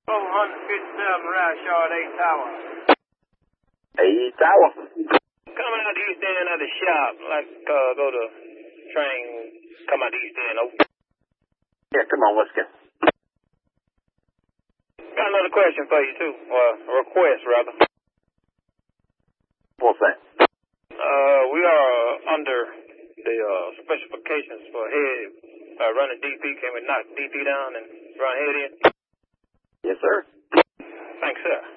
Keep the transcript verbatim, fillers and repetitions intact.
one fifty-seven Rouse Yard, eight Tower. eight Tower. Coming out the east end of the shop, like uh, go to train, come out the east end. Oh. Yeah, come on, let's go. Got another question for you, too. Well, a request, rather. What's that? Uh, we are under the uh, specifications for head uh, running D P. Can we knock D P down and run head in? Yes, sir. Thanks, sir.